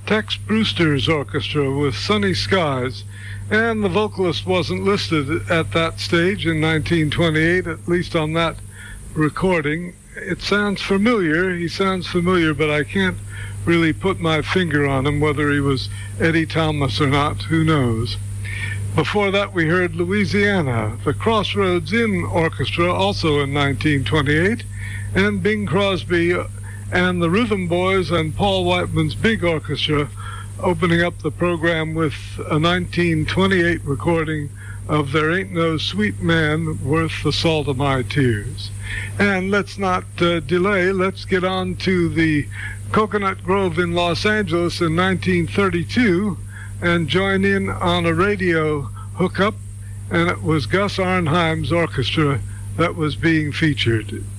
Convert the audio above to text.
Tex Brewster's orchestra with Sunny Skies, and the vocalist wasn't listed at that stage in 1928, at least on that recording. It sounds familiar, he sounds familiar, but I can't really put my finger on him, whether he was Eddie Thomas or not, who knows. Before that we heard Louisiana, the Crossroads Inn Orchestra, also in 1928, and Bing Crosby and the Rhythm Boys and Paul Whiteman's Big Orchestra opening up the program with a 1928 recording of There Ain't No Sweet Man Worth the Salt of My Tears. And let's not delay, let's get on to the Coconut Grove in Los Angeles in 1932 and join in on a radio hookup, and it was Gus Arnheim's orchestra that was being featured.